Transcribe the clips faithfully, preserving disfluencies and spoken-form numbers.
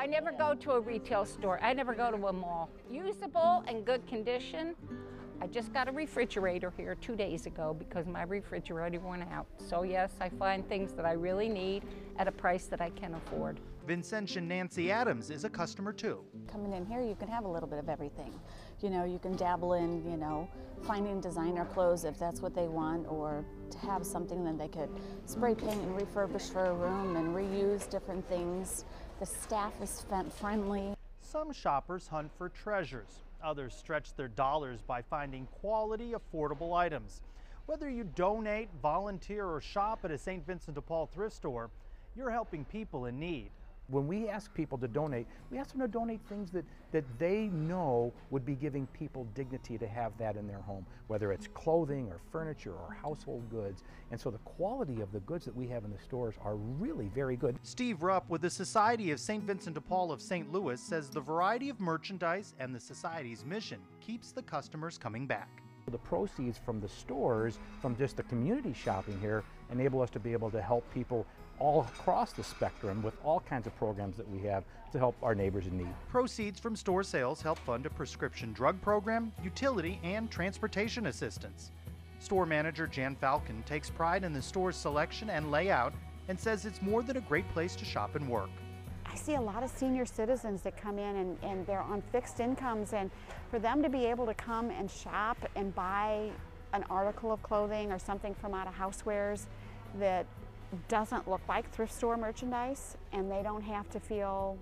I never go to a retail store. I never go to a mall. Usable and good condition. I just got a refrigerator here two days ago because my refrigerator went out. So yes, I find things that I really need at a price that I can afford. Vincentian Nancy Adams is a customer too. Coming in here, you can have a little bit of everything. You know, you can dabble in, you know, finding designer clothes if that's what they want, or to have something that they could spray paint and refurbish for a room and reuse different things. The staff is friendly. Some shoppers hunt for treasures. Others stretch their dollars by finding quality, affordable items. Whether you donate, volunteer, or shop at a Saint Vincent de Paul thrift store, you're helping people in need. When we ask people to donate, we ask them to donate things that, that they know would be giving people dignity to have that in their home, whether it's clothing or furniture or household goods. And so the quality of the goods that we have in the stores are really very good. Steve Rupp with the Society of Saint Vincent de Paul of Saint Louis says the variety of merchandise and the Society's mission keeps the customers coming back. The proceeds from the stores, from just the community shopping here, enable us to be able to help people all across the spectrum with all kinds of programs that we have to help our neighbors in need. Proceeds from store sales help fund a prescription drug program, utility, and transportation assistance. Store manager Jan Falcon takes pride in the store's selection and layout and says it's more than a great place to shop and work. I see a lot of senior citizens that come in and, and they're on fixed incomes, and for them to be able to come and shop and buy an article of clothing or something from out of housewares that doesn't look like thrift store merchandise, and they don't have to feel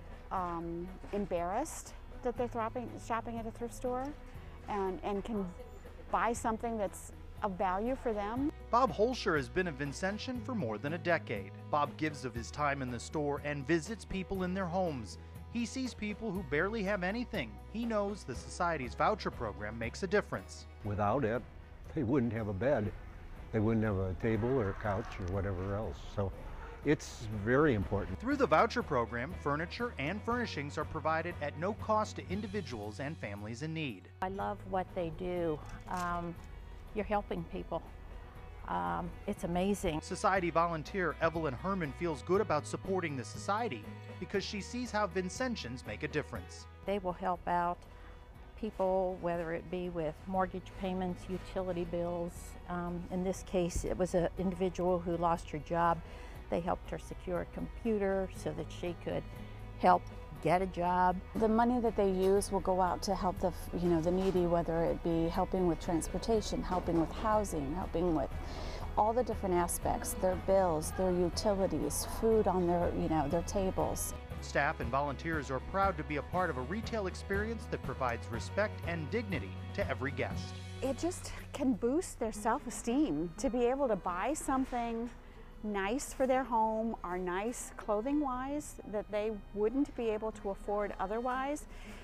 um, embarrassed that they're shopping, shopping at a thrift store, and, and can buy something that's of value for them. Bob Holscher has been a Vincentian for more than a decade. Bob gives of his time in the store and visits people in their homes. He sees people who barely have anything. He knows the Society's voucher program makes a difference. Without it, they wouldn't have a bed. They wouldn't have a table or a couch or whatever else. So it's very important. Through the voucher program, furniture and furnishings are provided at no cost to individuals and families in need. I love what they do. Um, you're helping people. Um, it's amazing. Society volunteer Evelyn Herman feels good about supporting the Society because she sees how Vincentians make a difference. They will help out people, whether it be with mortgage payments, utility bills. Um, in this case, it was an individual who lost her job. They helped her secure a computer so that she could help get a job. The money that they use will go out to help the, you know, the needy, whether it be helping with transportation, helping with housing, helping with all the different aspects, their bills, their utilities, food on their, you know, their tables. Staff and volunteers are proud to be a part of a retail experience that provides respect and dignity to every guest. It just can boost their self-esteem to be able to buy something nice for their home, or nice clothing-wise that they wouldn't be able to afford otherwise.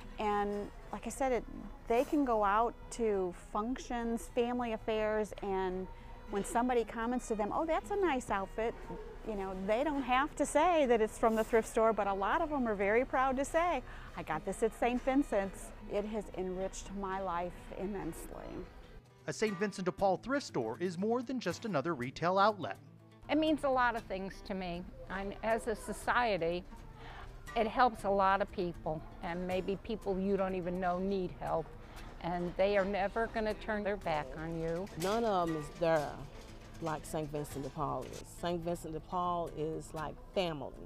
And like I said, it, they can go out to functions, family affairs, and when somebody comments to them, oh, that's a nice outfit, you know, they don't have to say that it's from the thrift store, but a lot of them are very proud to say, I got this at Saint Vincent's. It has enriched my life immensely. A Saint Vincent de Paul thrift store is more than just another retail outlet. It means a lot of things to me. And as a society, it helps a lot of people, and maybe people you don't even know need help. And they are never going to turn their back on you. None of them is there like Saint Vincent de Paul is. Saint Vincent de Paul is like family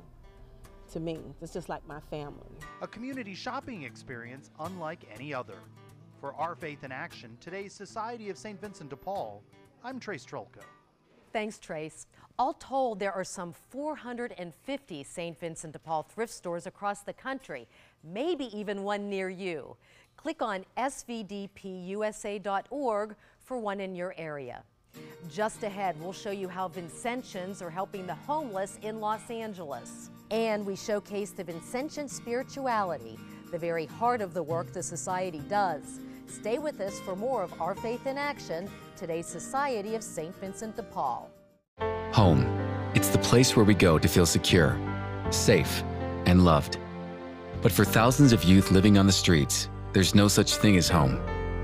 to me. It's just like my family. A community shopping experience unlike any other. For Our Faith in Action, today's Society of Saint Vincent de Paul, I'm Trace Trolko. Thanks, Trace. All told, there are some four hundred fifty Saint Vincent de Paul thrift stores across the country, maybe even one near you. Click on S V D P U S A dot org for one in your area. Just ahead, we'll show you how Vincentians are helping the homeless in Los Angeles. And we showcase the Vincentian spirituality, the very heart of the work the Society does. Stay with us for more of Our Faith in Action, today's Society of Saint Vincent de Paul. Home. It's the place where we go to feel secure, safe, and loved. But for thousands of youth living on the streets, there's no such thing as home.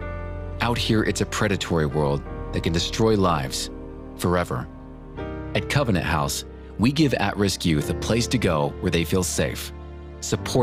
Out here, it's a predatory world that can destroy lives forever. At Covenant House, we give at-risk youth a place to go where they feel safe, support